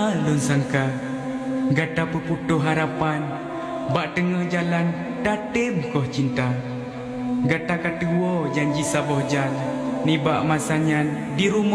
Lun sangka gata peputuh harapan bak tengah jalan datim koh cinta. Gata katua janji saboh jan ni bak masanyan di rumah